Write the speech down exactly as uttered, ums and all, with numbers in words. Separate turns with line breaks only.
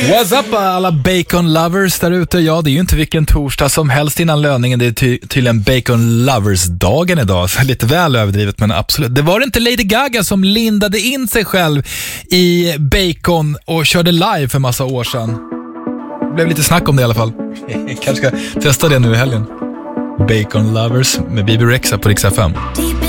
What's up alla bacon lovers där ute? Ja, det är ju inte vilken torsdag som helst innan löningen. Det är ty- tydligen bacon lovers-dagen idag. Så lite väl överdrivet, men absolut. Det var inte Lady Gaga som lindade in sig själv i bacon och körde live för massa år sedan. Det blev lite snack om det i alla fall. Kanske ska testa det nu i helgen. Bacon lovers med B B Rexha på Rix F M.